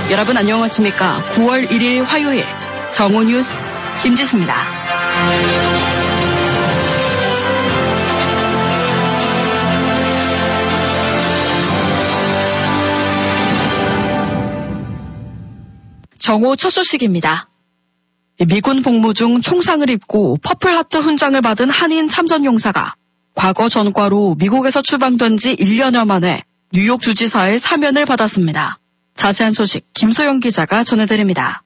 여러분 안녕하십니까? 9월 1일 화요일 정오뉴스 김지수입니다. 정오 첫 소식입니다. 미군 복무 중 총상을 입고 퍼플하트 훈장을 받은 한인 참전용사가 과거 전과로 미국에서 추방된 지 1년여 만에 뉴욕 주지사의 사면을 받았습니다. 자세한 소식 김소영 기자가 전해드립니다.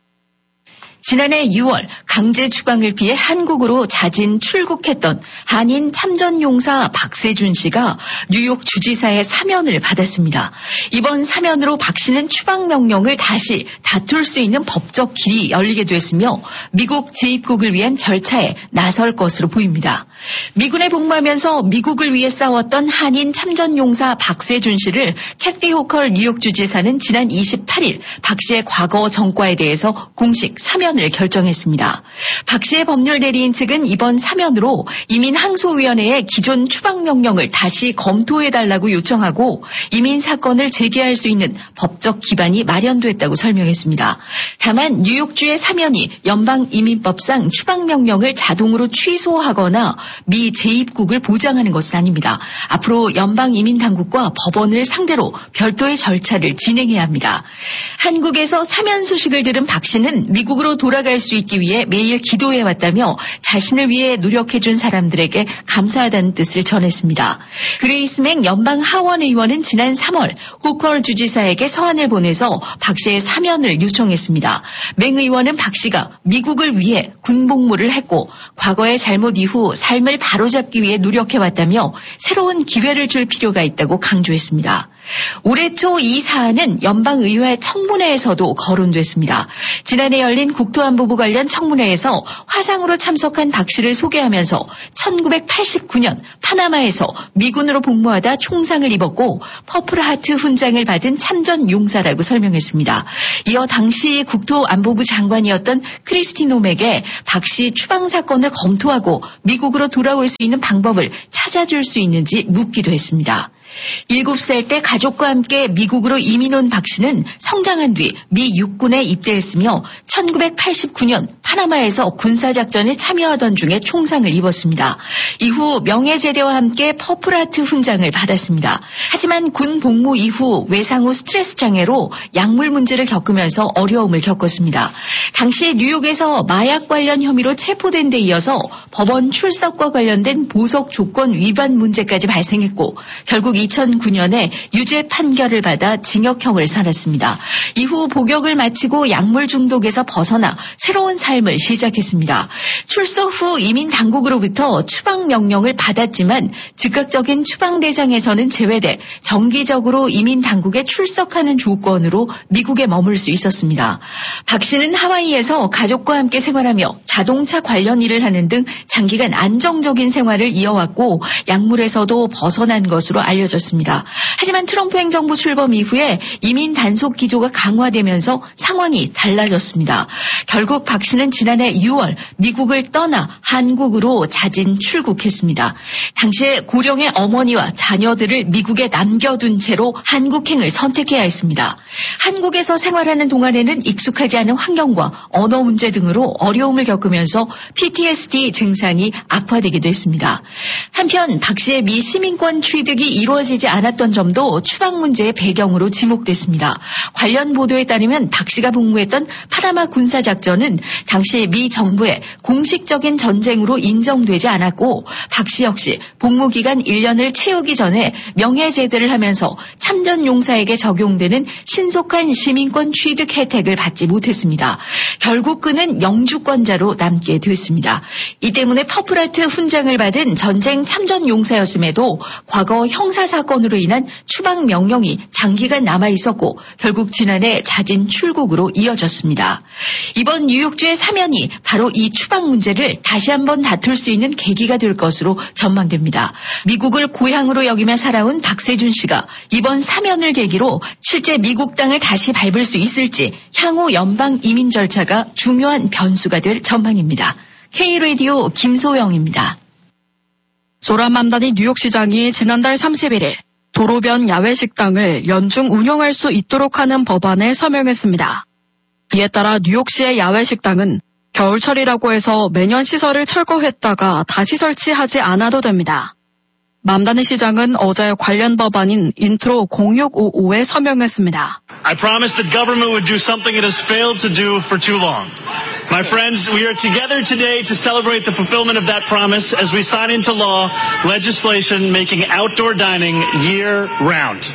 지난해 6월 강제 추방을 피해 한국으로 자진 출국했던 한인 참전용사 박세준 씨가 뉴욕 주지사의 사면을 받았습니다. 이번 사면으로 박 씨는 추방 명령을 다시 다툴 수 있는 법적 길이 열리게 됐으며 미국 재입국을 위한 절차에 나설 것으로 보입니다. 미군에 복무하면서 미국을 위해 싸웠던 한인 참전용사 박세준 씨를 캐티 호컬 뉴욕 주지사는 지난 28일 박 씨의 과거 전과에 대해서 공식 사면을 결정했습니다. 박 씨의 법률 대리인 측은 이번 사면으로 이민항소위원회에 기존 추방 명령을 다시 검토해달라고 요청하고 이민 사건을 제기할 수 있는 법적 기반이 마련됐다고 설명했습니다. 다만 뉴욕주의 사면이 연방이민법상 추방 명령을 자동으로 취소하거나 미 재입국을 보장하는 것은 아닙니다. 앞으로 연방이민당국과 법원을 상대로 별도의 절차를 진행해야 합니다. 한국에서 사면 소식을 들은 박 씨는 미국으로 돌아갈 수 있기 위해 매일 기도해왔다며 자신을 위해 노력해준 사람들에게 감사하다는 뜻을 전했습니다. 그레이스 맥 연방하원의원은 지난 3월 호컬 주지사에게 서한을 보내서 박 씨의 사면을 요청했습니다. 맥 의원은 박 씨가 미국을 위해 군복무를 했고 과거의 잘못 이후 삶을 바로잡기 위해 노력해왔다며 새로운 기회를 줄 필요가 있다고 강조했습니다. 올해 초 이 사안은 연방의회 청문회에서도 거론됐습니다. 지난해 열린 국토안보부 관련 청문회에서 화상으로 참석한 박 씨를 소개하면서 1989년 파나마에서 미군으로 복무하다 총상을 입었고 퍼플하트 훈장을 받은 참전 용사라고 설명했습니다. 이어 당시 국토안보부 장관이었던 크리스티 놈에게 박 씨 추방 사건을 검토하고 미국으로 돌아올 수 있는 방법을 찾아줄 수 있는지 묻기도 했습니다. 7살 때 가족과 함께 미국으로 이민 온 박 씨는 성장한 뒤 미 육군에 입대했으며 1989년 파나마에서 군사작전에 참여하던 중에 총상을 입었습니다. 이후 명예제대와 함께 퍼플하트 훈장을 받았습니다. 하지만 군 복무 이후 외상 후 스트레스 장애로 약물 문제를 겪으면서 어려움을 겪었습니다. 당시 뉴욕에서 마약 관련 혐의로 체포된 데 이어서 법원 출석과 관련된 보석 조건 위반 문제까지 발생했고 결국 2009년에 유죄 판결을 받아 징역형을 살았습니다. 이후 복역을 마치고 약물 중독에서 벗어나 새로운 삶을 시작했습니다. 출소 후 이민 당국으로부터 추방 명령을 받았지만 즉각적인 추방 대상에서는 제외돼 정기적으로 이민 당국에 출석하는 조건으로 미국에 머물 수 있었습니다. 박 씨는 하와이에서 가족과 함께 생활하며 자동차 관련 일을 하는 등 장기간 안정적인 생활을 이어왔고 약물에서도 벗어난 것으로 알려졌습니다. 하지만 트럼프 행정부 출범 이후에 이민 단속 기조가 강화되면서 상황이 달라졌습니다. 결국 박 씨는 지난해 6월 미국을 떠나 한국으로 자진 출국했습니다. 당시에 고령의 어머니와 자녀들을 미국에 남겨둔 채로 한국행을 선택해야 했습니다. 한국에서 생활하는 동안에는 익숙하지 않은 환경과 언어 문제 등으로 어려움을 겪으면서 PTSD 증상이 악화되기도 했습니다. 한편 박 씨의 미 시민권 취득이 이루어지지 않았던 점도 추방 문제의 배경으로 지목됐습니다. 관련 보도에 따르면 박 씨가 복무했던 파나마 군사작전은 당시 미 정부의 공식적인 전쟁으로 인정되지 않았고 박 씨 역시 복무기간 1년을 채우기 전에 명예제대를 하면서 참전용사에게 적용되는 신속한 시민권 취득 혜택을 받지 못했습니다. 결국 그는 영주권자로 남게 됐습니다. 이 때문에 퍼플하트 훈장을 받은 전쟁 참전용사였음에도 과거 형사사건으로 인한 추방 명령이 장기간 남아있었고 결국 지난해 자진 출국으로 이어졌습니다. 이번 뉴욕주의 사면이 바로 이 추방 문제를 다시 한번 다툴 수 있는 계기가 될 것으로 전망됩니다. 미국을 고향으로 여기며 살아온 박세준 씨가 이번 사면을 계기로 실제 미국 땅을 다시 밟을 수 있을지 향후 연방 이민 절차가 중요한 변수가 될 전망입니다. K라디오 김소영입니다. 조란 맘다니 뉴욕시장이 지난달 31일 도로변 야외 식당을 연중 운영할 수 있도록 하는 법안에 서명했습니다. 이에 따라 뉴욕시의 야외 식당은 겨울철이라고 해서 매년 시설을 철거했다가 다시 설치하지 않아도 됩니다. 맘다니 시장은 어제 관련 법안인 인트로 0655에 서명했습니다. I promised that government would do something it has failed to do for too long. My friends, we are together today to celebrate the fulfillment of that promise as we sign into law legislation making outdoor dining year-round.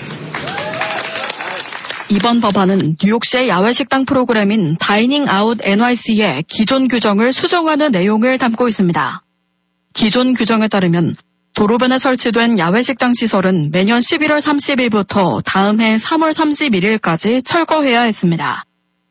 이번 법안은 뉴욕시의 야외 식당 프로그램인 다이닝 아웃 NYC의 기존 규정을 수정하는 내용을 담고 있습니다. 기존 규정에 따르면 도로변에 설치된 야외 식당 시설은 매년 11월 30일부터 다음 해 3월 31일까지 철거해야 했습니다.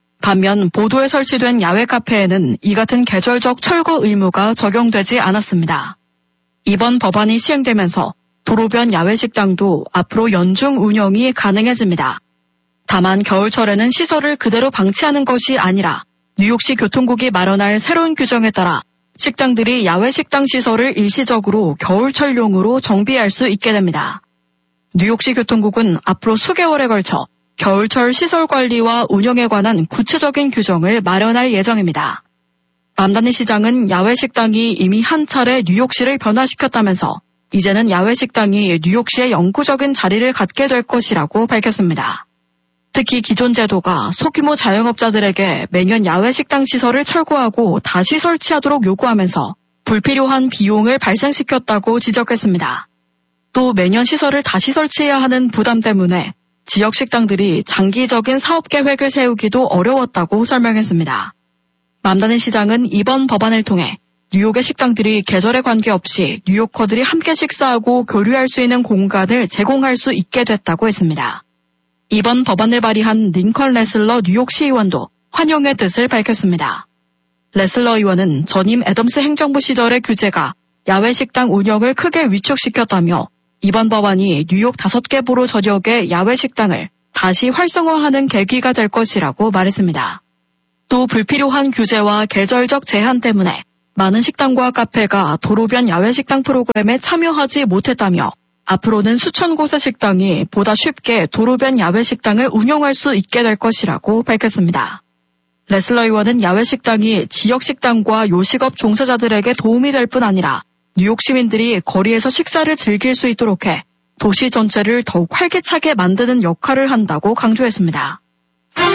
반면 보도에 설치된 야외 카페에는 이 같은 계절적 철거 의무가 적용되지 않았습니다. 이번 법안이 시행되면서 도로변 야외 식당도 앞으로 연중 운영이 가능해집니다. 다만 겨울철에는 시설을 그대로 방치하는 것이 아니라 뉴욕시 교통국이 마련할 새로운 규정에 따라 식당들이 야외 식당 시설을 일시적으로 겨울철용으로 정비할 수 있게 됩니다. 뉴욕시 교통국은 앞으로 수개월에 걸쳐 겨울철 시설 관리와 운영에 관한 구체적인 규정을 마련할 예정입니다. 맘다니 시장은 야외 식당이 이미 한 차례 뉴욕시를 변화시켰다면서 이제는 야외 식당이 뉴욕시의 영구적인 자리를 갖게 될 것이라고 밝혔습니다. 특히 기존 제도가 소규모 자영업자들에게 매년 야외 식당 시설을 철거하고 다시 설치하도록 요구하면서 불필요한 비용을 발생시켰다고 지적했습니다. 또 매년 시설을 다시 설치해야 하는 부담 때문에 지역 식당들이 장기적인 사업 계획을 세우기도 어려웠다고 설명했습니다. 맘다니 시장은 이번 법안을 통해 뉴욕의 식당들이 계절에 관계없이 뉴요커들이 함께 식사하고 교류할 수 있는 공간을 제공할 수 있게 됐다고 했습니다. 이번 법안을 발의한 링컨 레슬러 뉴욕시 의원도 환영의 뜻을 밝혔습니다. 레슬러 의원은 전임 애덤스 행정부 시절의 규제가 야외 식당 운영을 크게 위축시켰다며 이번 법안이 뉴욕 5개 보로 전역의 야외 식당을 다시 활성화하는 계기가 될 것이라고 말했습니다. 또 불필요한 규제와 계절적 제한 때문에 많은 식당과 카페가 도로변 야외 식당 프로그램에 참여하지 못했다며 앞으로는 수천 곳의 식당이 보다 쉽게 도로변 야외 식당을 운영할 수 있게 될 것이라고 밝혔습니다. 레슬러 의원은 야외 식당이 지역 식당과 요식업 종사자들에게 도움이 될 뿐 아니라 뉴욕 시민들이 거리에서 식사를 즐길 수 있도록 해 도시 전체를 더욱 활기차게 만드는 역할을 한다고 강조했습니다.